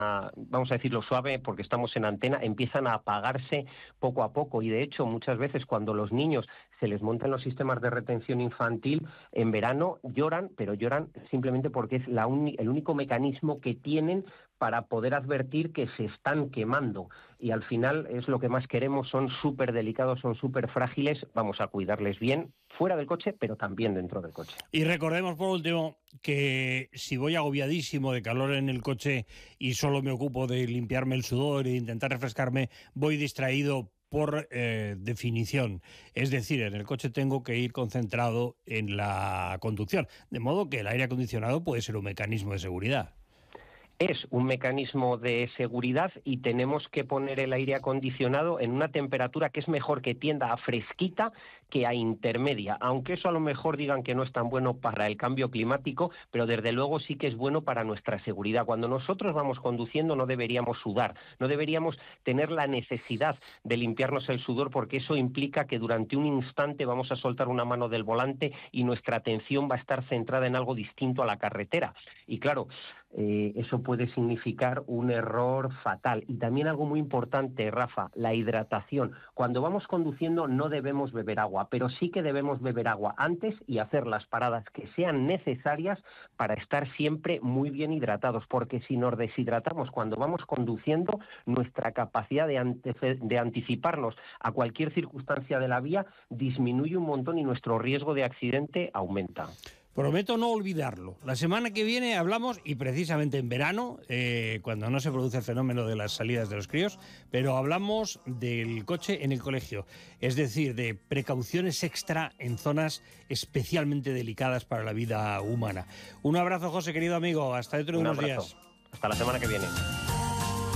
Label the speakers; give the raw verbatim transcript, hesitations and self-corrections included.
Speaker 1: vamos a decirlo suave, porque estamos en antena, empiezan a apagarse poco a poco. Y de hecho, muchas veces cuando los niños se les montan los sistemas de retención infantil, en verano lloran, pero lloran simplemente porque es la uni- el único mecanismo que tienen para poder advertir que se están quemando. Y al final es lo que más queremos, son súper delicados, son súper frágiles, vamos a cuidarles bien, fuera del coche, pero también dentro del coche.
Speaker 2: Y recordemos, por último, que si voy agobiadísimo de calor en el coche y solo me ocupo de limpiarme el sudor e intentar refrescarme, voy distraído por eh, definición. Es decir, en el coche tengo que ir concentrado en la conducción, de modo que el aire acondicionado puede ser un mecanismo de seguridad.
Speaker 1: Es un mecanismo de seguridad y tenemos que poner el aire acondicionado en una temperatura que es mejor que tienda a fresquita que a intermedia, aunque eso a lo mejor digan que no es tan bueno para el cambio climático, pero desde luego sí que es bueno para nuestra seguridad. Cuando nosotros vamos conduciendo no deberíamos sudar, no deberíamos tener la necesidad de limpiarnos el sudor, porque eso implica que durante un instante vamos a soltar una mano del volante y nuestra atención va a estar centrada en algo distinto a la carretera. Y claro, Eh, eso puede significar un error fatal. Y también algo muy importante, Rafa, la hidratación. Cuando vamos conduciendo no debemos beber agua, pero sí que debemos beber agua antes y hacer las paradas que sean necesarias para estar siempre muy bien hidratados, porque si nos deshidratamos cuando vamos conduciendo, nuestra capacidad de, ante- de anticiparnos a cualquier circunstancia de la vía disminuye un montón y nuestro riesgo de accidente aumenta.
Speaker 2: Prometo no olvidarlo. La semana que viene hablamos, y precisamente en verano, eh, cuando no se produce el fenómeno de las salidas de los críos, pero hablamos del coche en el colegio, es decir, de precauciones extra en zonas especialmente delicadas para la vida humana. Un abrazo, José, querido amigo. Hasta dentro de
Speaker 1: Un
Speaker 2: unos
Speaker 1: abrazo.
Speaker 2: días.
Speaker 1: Hasta la semana que viene.